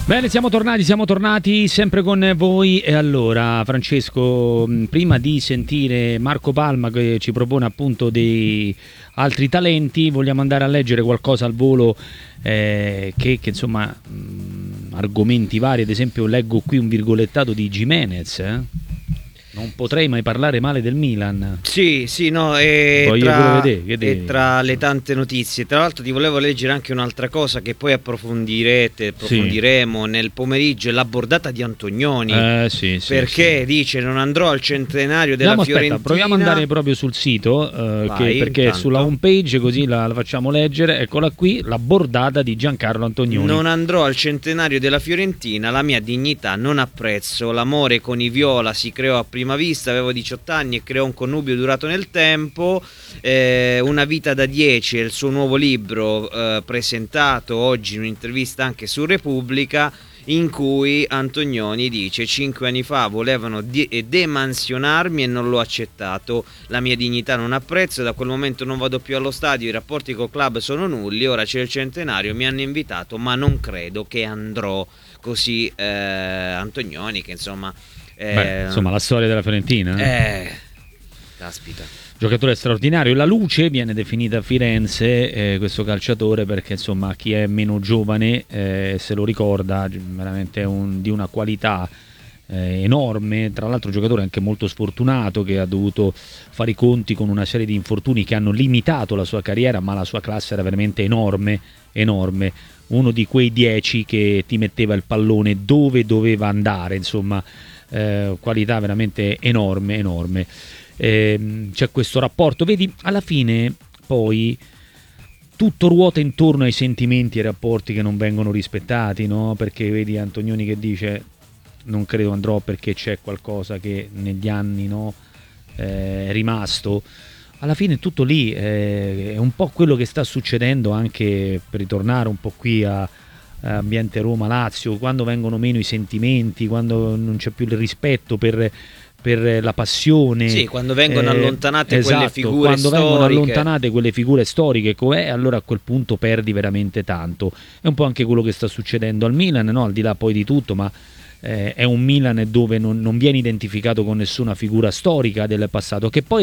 Bene, siamo tornati sempre con voi. E allora, Francesco, prima di sentire Marco Palma che ci propone appunto dei altri talenti, vogliamo andare a leggere qualcosa al volo che insomma, argomenti vari. Ad esempio leggo qui un virgolettato di Gimenez, non potrei mai parlare male del Milan. Sì, no, tra le tante notizie. Tra l'altro ti volevo leggere anche un'altra cosa che poi approfondiremo nel pomeriggio, la bordata di Antonioni. Perché dice non andrò al centenario della Fiorentina. Proviamo ad andare proprio sul sito, perché sulla homepage così la facciamo leggere. Eccola qui, la bordata di Giancarlo Antonioni. Non andrò al centenario della Fiorentina, la mia dignità non ha prezzo, l'amore con i viola si creò a prima vista, avevo 18 anni e creò un connubio durato nel tempo. Una vita da 10 è il suo nuovo libro, presentato oggi in un'intervista anche su Repubblica, in cui Antonioni dice: 5 anni fa volevano demansionarmi e non l'ho accettato, la mia dignità non ha prezzo, da quel momento non vado più allo stadio, i rapporti col club sono nulli, ora c'è il centenario, mi hanno invitato ma non credo che andrò. Così Antonioni, che insomma la storia della Fiorentina. Caspita. Giocatore straordinario. La luce viene definita a Firenze, questo calciatore, perché insomma chi è meno giovane se lo ricorda, veramente di una qualità enorme. Tra l'altro giocatore anche molto sfortunato, che ha dovuto fare i conti con una serie di infortuni che hanno limitato la sua carriera, ma la sua classe era veramente enorme. Uno di quei 10 che ti metteva il pallone dove doveva andare, insomma, qualità veramente enorme. C'è questo rapporto, vedi, alla fine poi tutto ruota intorno ai sentimenti e ai rapporti che non vengono rispettati, no? Perché vedi Antonioni che dice non credo andrò perché c'è qualcosa che negli anni, no, è rimasto. Alla fine tutto lì, è un po' quello che sta succedendo anche, per ritornare un po' qui a ambiente Roma-Lazio, quando vengono meno i sentimenti, quando non c'è più il rispetto per la passione. Sì, quando vengono allontanate quelle figure storiche. Vengono allontanate quelle figure storiche, allora a quel punto perdi veramente tanto. È un po' anche quello che sta succedendo al Milan, no? Al di là poi di tutto, ma è un Milan dove non viene identificato con nessuna figura storica del passato, che poi